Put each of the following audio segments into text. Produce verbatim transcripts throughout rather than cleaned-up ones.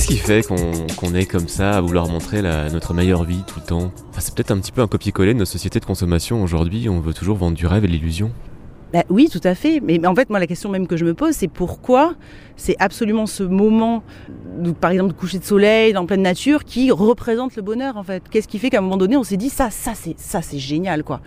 Qu'est-ce qui fait qu'on, qu'on est comme ça à vouloir montrer la, notre meilleure vie tout le temps ? Enfin, c'est peut-être un petit peu un copier-coller de nos sociétés de consommation aujourd'hui. On veut toujours vendre du rêve et de l'illusion. Bah oui, tout à fait. Mais, mais en fait, moi, la question même que je me pose, c'est pourquoi c'est absolument ce moment, de, par exemple, de coucher de soleil dans pleine nature, qui représente le bonheur, en fait. Qu'est-ce qui fait qu'à un moment donné, on s'est dit, ça, ça, c'est, ça, c'est génial, quoi.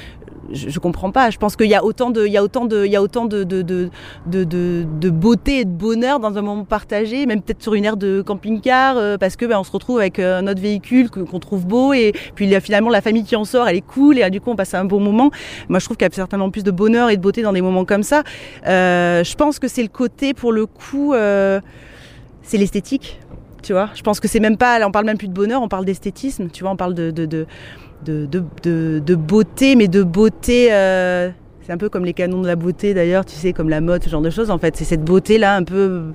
Je, je comprends pas. Je pense qu'il y a autant de, il y a autant de, il y a autant de, de, de, de, de, de beauté et de bonheur dans un moment partagé, même peut-être sur une aire de camping-car, euh, parce que ben, on se retrouve avec euh, notre véhicule que, qu'on trouve beau, et puis là, finalement la famille qui en sort, elle est cool, et là, du coup on passe un bon moment. Moi, je trouve qu'il y a certainement plus de bonheur et de beauté dans des moments comme ça. Euh, je pense que c'est le côté, pour le coup, euh, c'est l'esthétique. Tu vois, je pense que c'est même pas, on parle même plus de bonheur, on parle d'esthétisme. Tu vois, on parle de de de de de, de, de beauté, mais de beauté. Euh, c'est un peu comme les canons de la beauté d'ailleurs, tu sais, comme la mode, ce genre de choses. En fait, c'est cette beauté là, un peu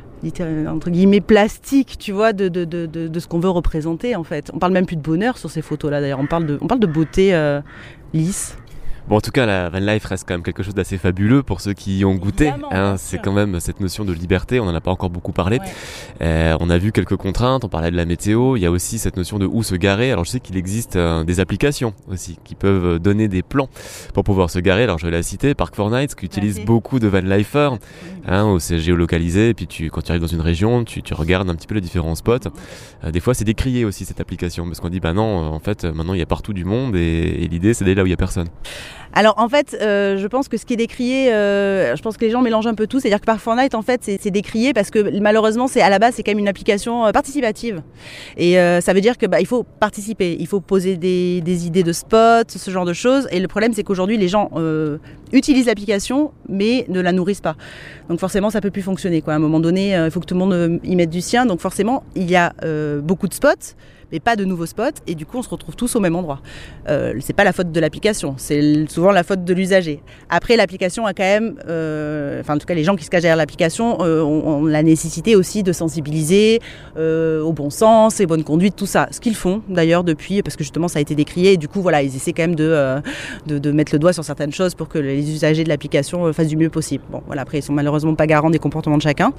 entre guillemets plastique, tu vois, de de de de, de ce qu'on veut représenter. En fait, on parle même plus de bonheur sur ces photos là. D'ailleurs, on parle de on parle de beauté euh, lisse. Bon, en tout cas, la van life reste quand même quelque chose d'assez fabuleux pour ceux qui y ont goûté. Hein, c'est sûr. quand même cette notion de liberté, on n'en a pas encore beaucoup parlé. Ouais. Euh, on a vu quelques contraintes, on parlait de la météo, il y a aussi cette notion de où se garer. Alors je sais qu'il existe euh, des applications aussi qui peuvent donner des plans pour pouvoir se garer. Alors je vais la citer, Park four Nights, qui utilise Merci. beaucoup beaucoup de van lifers, hein, où c'est géolocalisé, et puis tu, quand tu arrives dans une région, tu, tu regardes un petit peu les différents spots. Euh, des fois c'est décrié aussi cette application, parce qu'on dit bah non, en fait maintenant il y a partout du monde, et, et l'idée c'est d'aller là où il n'y a personne. Alors en fait, euh, je pense que ce qui est décrié, euh, je pense que les gens mélangent un peu tout. C'est-à-dire que Park four Nights, en fait, c'est, c'est décrié parce que malheureusement, c'est à la base, c'est quand même une application euh, participative. Et euh, ça veut dire que bah, il faut participer, il faut poser des, des idées de spots, ce genre de choses. Et le problème, c'est qu'aujourd'hui, les gens euh, utilisent l'application, mais ne la nourrissent pas. Donc forcément, ça peut plus fonctionner, quoi. À un moment donné, euh, il faut que tout le monde euh, y mette du sien. Donc forcément, il y a euh, beaucoup de spots, mais pas de nouveaux spots, et du coup on se retrouve tous au même endroit. Euh, c'est pas la faute de l'application, c'est souvent la faute de l'usager. Après, l'application a quand même, euh, enfin en tout cas les gens qui se cachent derrière l'application euh, ont, ont la nécessité aussi de sensibiliser euh, au bon sens et bonne conduite, tout ça. Ce qu'ils font d'ailleurs depuis, parce que justement ça a été décrié, et du coup voilà, ils essaient quand même de, euh, de, de mettre le doigt sur certaines choses pour que les usagers de l'application euh, fassent du mieux possible. Bon voilà, après ils sont malheureusement pas garants des comportements de chacun.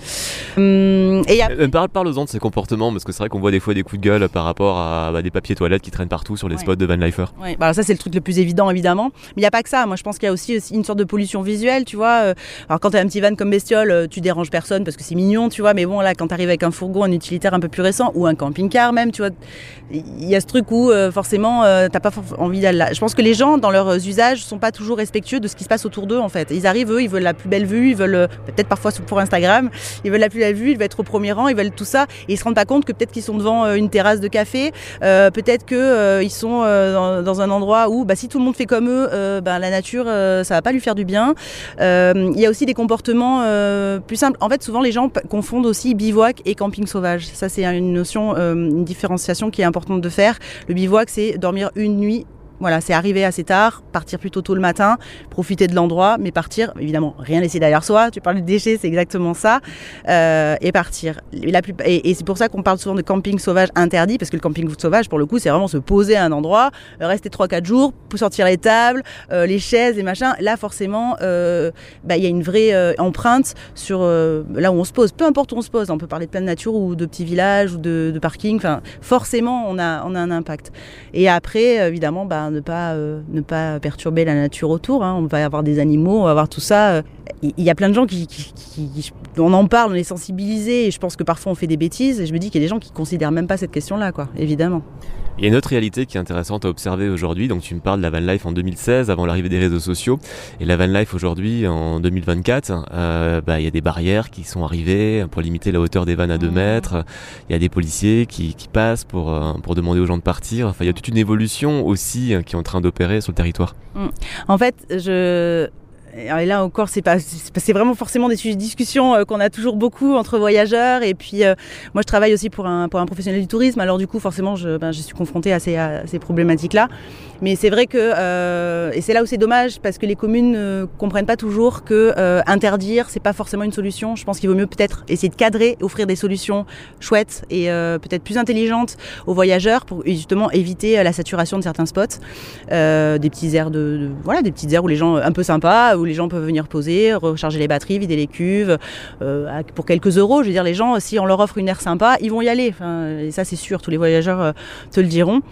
Hum, et après... euh, parle, parle-en de ces comportements, parce que c'est vrai qu'on voit des fois des coups de gueule par rapport à bah, des papiers toilettes qui traînent partout sur les Ouais. spots de van lifers. Ouais, bah alors ça c'est le truc le plus évident évidemment, mais il n'y a pas que ça. Moi je pense qu'il y a aussi, aussi une sorte de pollution visuelle, tu vois. Alors quand tu as un petit van comme bestiole, tu déranges personne parce que c'est mignon, tu vois, mais bon là quand tu arrives avec un fourgon, un utilitaire un peu plus récent, ou un camping-car même, tu vois, il y a ce truc où euh, forcément euh, t'as pas for- envie d'aller là. Je pense que les gens dans leurs usages sont pas toujours respectueux de ce qui se passe autour d'eux en fait. Ils arrivent, eux, ils veulent la plus belle vue, ils veulent, euh, peut-être parfois pour Instagram, ils veulent la plus belle vue, ils veulent être au premier rang, ils veulent tout ça, et ils se rendent pas compte que peut-être qu'ils sont devant euh, une terrasse de café, euh, peut-être que euh, ils sont euh, dans, dans un endroit où bah, si tout le monde fait comme eux, euh, bah, la nature euh, ça va pas lui faire du bien. Euh, il y a aussi des comportements euh, plus simples. En fait, souvent les gens p- confondent aussi bivouac et camping sauvage. Ça c'est une notion, euh, une différenciation qui est importante de faire. Le bivouac, c'est dormir une nuit. Voilà, c'est arriver assez tard, partir plutôt tôt le matin, profiter de l'endroit, mais partir, évidemment, rien laisser derrière soi. Tu parles de déchets, c'est exactement ça, euh, et partir. Et, la plus, et, et c'est pour ça qu'on parle souvent de camping sauvage interdit, parce que le camping sauvage, pour le coup, c'est vraiment se poser à un endroit, rester trois quatre jours, pour sortir les tables, euh, les chaises, les machins. Là, forcément, euh, bah, y a une vraie euh, empreinte sur euh, là où on se pose. Peu importe où on se pose, on peut parler de pleine nature ou de petits villages ou de, de parking. Enfin, forcément, on a, on a un impact. Et après, évidemment, bah, ne pas euh, ne pas perturber la nature autour, hein. On va avoir des animaux, on va avoir tout ça. Il y a plein de gens qui, qui, qui, qui on en parle, on est sensibilisés, et je pense que parfois on fait des bêtises, et je me dis qu'il y a des gens qui considèrent même pas cette question-là, quoi, évidemment. Il y a une autre réalité qui est intéressante à observer aujourd'hui. Donc tu me parles de la van life en deux mille seize, avant l'arrivée des réseaux sociaux, et la van life aujourd'hui en deux mille vingt-quatre. Euh, bah, il y a des barrières qui sont arrivées pour limiter la hauteur des vannes à deux mètres. Il y a des policiers qui, qui passent pour, euh, pour demander aux gens de partir. Enfin, il y a toute une évolution aussi euh, qui est en train d'opérer sur le territoire. En fait, je... Et là encore, c'est pas, c'est vraiment forcément des sujets de discussion euh, qu'on a toujours beaucoup entre voyageurs. Et puis, euh, moi, je travaille aussi pour un, pour un professionnel du tourisme. Alors, du coup, forcément, je, ben, je suis confrontée à ces, à ces problématiques-là. Mais c'est vrai que, euh, et c'est là où c'est dommage, parce que les communes ne comprennent pas toujours que euh, interdire, c'est pas forcément une solution. Je pense qu'il vaut mieux peut-être essayer de cadrer, offrir des solutions chouettes et euh, peut-être plus intelligentes aux voyageurs pour justement éviter la saturation de certains spots, euh, des petits aires de, de, voilà, des petites aires où les gens un peu sympas, où les gens peuvent venir poser, recharger les batteries, vider les cuves, euh, pour quelques euros. Je veux dire, les gens, si on leur offre une aire sympa, ils vont y aller. Enfin, et ça, c'est sûr, tous les voyageurs euh, te le diront.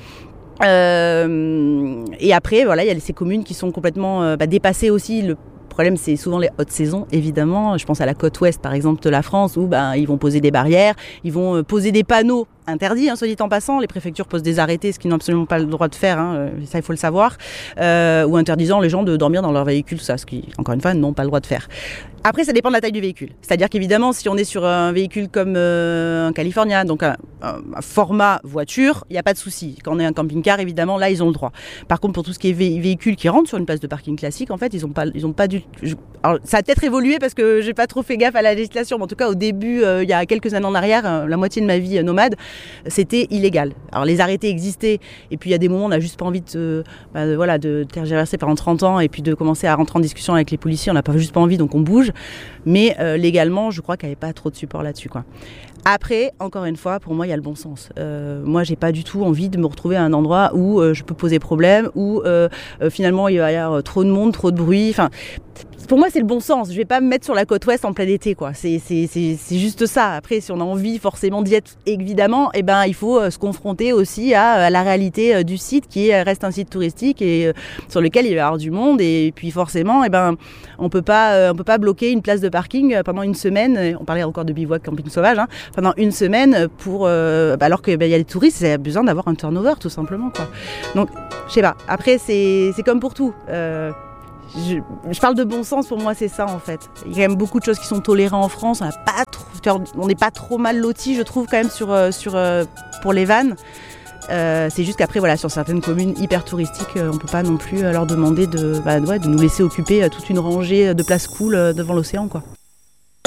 Euh, et après, voilà, il y a ces communes qui sont complètement euh, bah, dépassées aussi. Le problème, c'est souvent les hautes saisons, évidemment. Je pense à la côte ouest, par exemple, de la France, où ben, ils vont poser des barrières, ils vont poser des panneaux interdits, hein, soit dit en passant. Les préfectures posent des arrêtés, ce qu'ils n'ont absolument pas le droit de faire, hein, ça, il faut le savoir, euh, ou interdisant les gens de dormir dans leur véhicule, ça, ce qui, encore une fois, n'ont pas le droit de faire. Après, ça dépend de la taille du véhicule. C'est-à-dire qu'évidemment, si on est sur un véhicule comme euh, un California, donc un, un, un format voiture, il n'y a pas de souci. Quand on est un camping-car, évidemment, là, ils ont le droit. Par contre, pour tout ce qui est vé- véhicule qui rentre sur une place de parking classique, en fait, ils n'ont pas, ils ont pas du... Je... Alors, ça a peut-être évolué parce que j'ai pas trop fait gaffe à la législation, mais en tout cas, au début, euh, il y a quelques années en arrière, euh, la moitié de ma vie euh, nomade, c'était illégal. Alors, les arrêtés existaient, et puis il y a des moments où on n'a juste pas envie de, bah, de, voilà, de tergiverser pendant trente ans, et puis de commencer à rentrer en discussion avec les policiers, on n'a pas juste pas envie, donc on bouge. Mais euh, légalement, je crois qu'il n'y avait pas trop de support là-dessus, quoi. Après, encore une fois, pour moi, il y a le bon sens. Euh, moi, j'ai pas du tout envie de me retrouver à un endroit où euh, je peux poser problème, où euh, euh, finalement, il va y avoir trop de monde, trop de bruit. Enfin, pour moi, c'est le bon sens. Je vais pas me mettre sur la côte ouest en plein été, quoi. C'est, c'est, c'est, c'est juste ça. Après, si on a envie forcément d'y être, évidemment, eh ben, il faut euh, se confronter aussi à, à la réalité euh, du site, qui reste un site touristique et euh, sur lequel il va y avoir du monde. Et puis, forcément, eh ben, on peut pas, euh, on peut pas bloquer une place de parking euh, pendant une semaine. On parlait encore de bivouac, camping sauvage, hein, pendant une semaine pour, euh, bah, alors qu'il ben, y a les touristes, il y a besoin d'avoir un turnover, tout simplement, quoi. Donc, je sais pas. Après, c'est, c'est comme pour tout. Euh, Je, je parle de bon sens, pour moi c'est ça en fait. Il y a quand même beaucoup de choses qui sont tolérées en France, on n'a pas trop, on n'est pas trop mal lotis, je trouve, quand même sur, sur, pour les vannes. Euh, c'est juste qu'après, voilà, sur certaines communes hyper touristiques, on ne peut pas non plus leur demander de, bah, ouais, de nous laisser occuper toute une rangée de places cool devant l'océan, quoi.